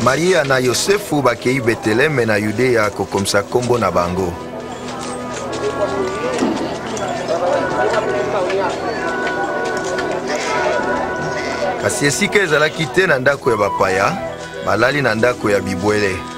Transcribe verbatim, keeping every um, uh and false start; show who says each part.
Speaker 1: Maria na Yosefu bakei Beteleme na Yudea kokomisa kombo na bango. Kasi esika ezalaki te na ndako ya bapaya, balali na ndako ya bibwele.